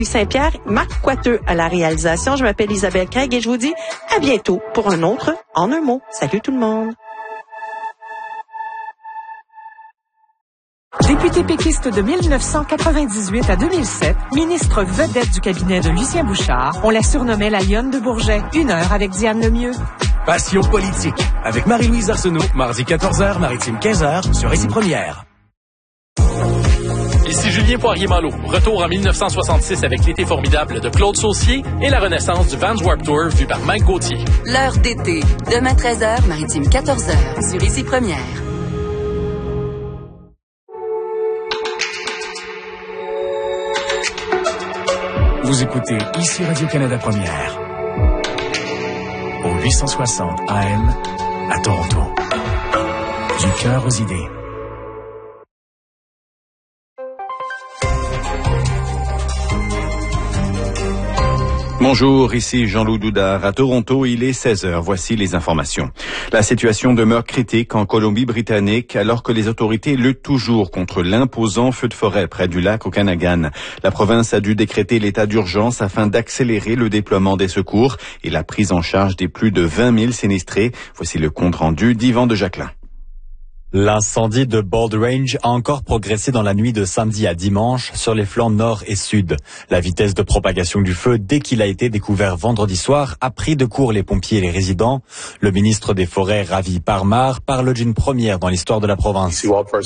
Saint-Pierre, Marc Coiteux à la réalisation. Je m'appelle Isabelle Craig et je vous dis à bientôt pour un autre En un mot. Salut tout le monde. Député péquiste de 1998 à 2007, ministre vedette du cabinet de Lucien Bouchard, on la surnommait la lionne de Bourget. 1 heure avec Diane Lemieux. Passion politique avec Marie-Louise Arsenault, mardi 14h, maritime 15h sur Ici Première. Ici Julien Poirier-Malo. Retour en 1966 avec l'été formidable de Claude Saucier et la renaissance du Vans Warped Tour vu par Mike Gauthier. L'heure d'été. Demain 13h, maritime 14h sur Ici Première. Vous écoutez Ici Radio-Canada Première. Au 860 AM à Toronto. Du cœur aux idées. Bonjour, ici Jean-Loup Doudard. À Toronto, il est 16h. Voici les informations. La situation demeure critique en Colombie-Britannique alors que les autorités luttent toujours contre l'imposant feu de forêt près du lac Okanagan. La province a dû décréter l'état d'urgence afin d'accélérer le déploiement des secours et la prise en charge des plus de 20 000 sinistrés. Voici le compte rendu d'Yvan de Jacquelin. L'incendie de Bold Range a encore progressé dans la nuit de samedi à dimanche sur les flancs nord et sud. La vitesse de propagation du feu, dès qu'il a été découvert vendredi soir, a pris de court les pompiers et les résidents. Le ministre des Forêts, Ravi Parmar, parle d'une première dans l'histoire de la province.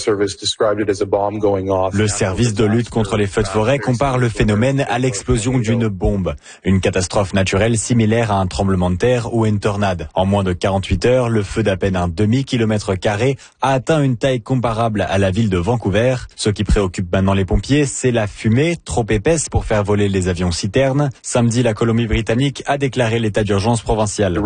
Le service de lutte contre les feux de forêt compare le phénomène à l'explosion d'une bombe. Une catastrophe naturelle similaire à un tremblement de terre ou une tornade. En moins de 48 heures, le feu d'à peine un demi-kilomètre carré a atteint une taille comparable à la ville de Vancouver. Ce qui préoccupe maintenant les pompiers, c'est la fumée, trop épaisse pour faire voler les avions citaternes. Samedi, la Colombie-Britannique a déclaré l'état d'urgence provincial.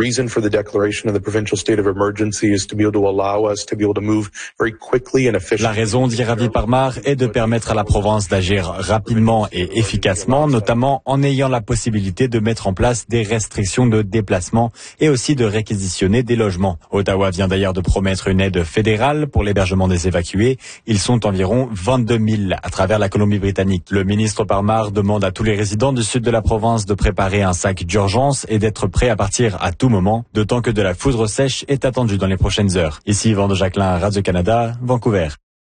La raison, dit Ravi Parmar, est de permettre à la province d'agir rapidement et efficacement, notamment en ayant la possibilité de mettre en place des restrictions de déplacement et aussi de réquisitionner des logements. Ottawa vient d'ailleurs de promettre une aide fédérale pour l'hébergement des évacués. Ils sont environ 22 000 à travers la Colombie-Britannique. Le ministre Parmar demande à tous les résidents du sud de la province de préparer un sac d'urgence et d'être prêts à partir à tout moment, d'autant que de la foudre sèche est attendue dans les prochaines heures. Ici Yvan de Jacquelin, Radio-Canada, Vancouver.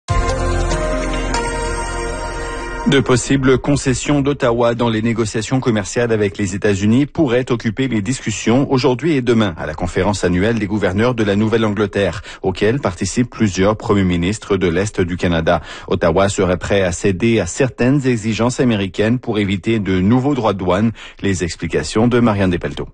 De possibles concessions d'Ottawa dans les négociations commerciales avec les États-Unis pourraient occuper les discussions aujourd'hui et demain à la conférence annuelle des gouverneurs de la Nouvelle-Angleterre, auquel participent plusieurs premiers ministres de l'Est du Canada. Ottawa serait prêt à céder à certaines exigences américaines pour éviter de nouveaux droits de douane. Les explications de Marianne Despelteaux.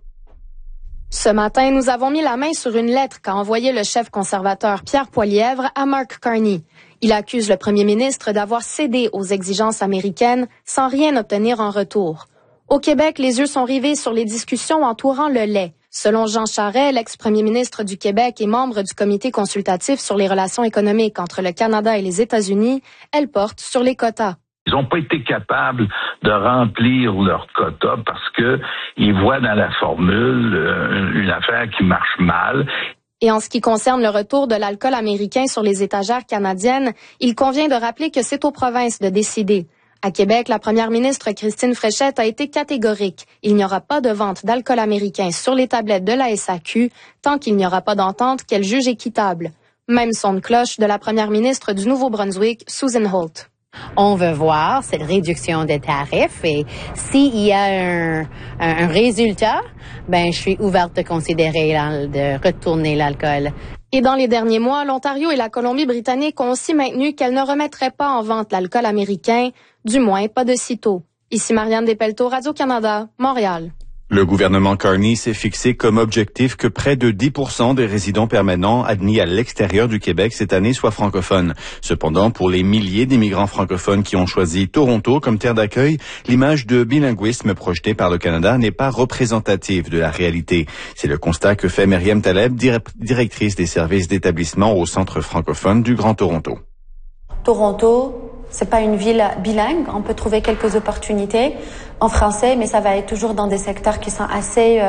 Ce matin, nous avons mis la main sur une lettre qu'a envoyée le chef conservateur Pierre Poilievre à Mark Carney. Il accuse le premier ministre d'avoir cédé aux exigences américaines sans rien obtenir en retour. Au Québec, les yeux sont rivés sur les discussions entourant le lait. Selon Jean Charest, l'ex-premier ministre du Québec et membre du comité consultatif sur les relations économiques entre le Canada et les États-Unis, elle porte sur les quotas. Ils n'ont pas été capables de remplir leur quota parce que ils voient dans la formule une affaire qui marche mal. Et en ce qui concerne le retour de l'alcool américain sur les étagères canadiennes, il convient de rappeler que c'est aux provinces de décider. À Québec, la première ministre Christine Fréchette a été catégorique. Il n'y aura pas de vente d'alcool américain sur les tablettes de la SAQ tant qu'il n'y aura pas d'entente qu'elle juge équitable. Même son de cloche de la première ministre du Nouveau-Brunswick, Susan Holt. On veut voir cette réduction des tarifs et s'il y a un résultat, je suis ouverte de considérer de retourner l'alcool. Et dans les derniers mois, l'Ontario et la Colombie-Britannique ont aussi maintenu qu'elles ne remettraient pas en vente l'alcool américain, du moins pas de sitôt. Ici Marianne Despelteaux, Radio-Canada, Montréal. Le gouvernement Carney s'est fixé comme objectif que près de 10% des résidents permanents admis à l'extérieur du Québec cette année soient francophones. Cependant, pour les milliers d'immigrants francophones qui ont choisi Toronto comme terre d'accueil, l'image de bilinguisme projetée par le Canada n'est pas représentative de la réalité. C'est le constat que fait Myriam Taleb, directrice des services d'établissement au Centre francophone du Grand Toronto. Toronto, c'est pas une ville bilingue. On peut trouver quelques opportunités en français, mais ça va être toujours dans des secteurs qui sont assez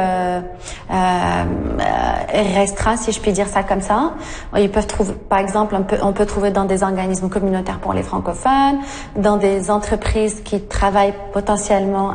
restreints, si je puis dire ça comme ça. Ils peuvent trouver, par exemple, on peut trouver dans des organismes communautaires pour les francophones, dans des entreprises qui travaillent potentiellement